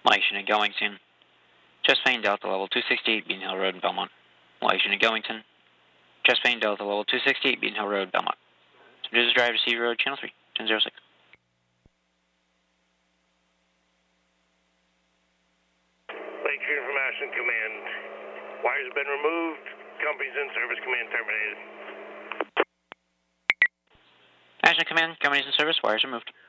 Mike Unit Goington. Chestfane Delta level 268 Bean Hill Road, Belmont. Mike Unit Goington. Chestfane Delta level 268 Bean Hill Road, Belmont. Subduce drive to C Road, Channel 3, 1006. Lakeview from Ashland Command. Wires have been removed. Company's in service. Command terminated. Ashland Command, company's in service. Wires are moved.